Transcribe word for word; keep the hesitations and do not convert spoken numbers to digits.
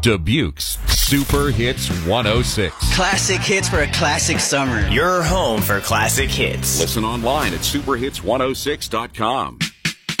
Dubuque's Super Hits one oh six. Classic hits for a classic summer. Your home for classic hits. Listen online at super hits one oh six dot com.